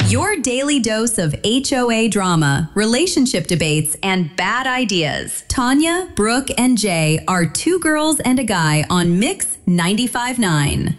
Your daily dose of HOA drama, relationship debates, and bad ideas. Tanya, Brooke, and Jay are two girls and a guy on Mix 95.9.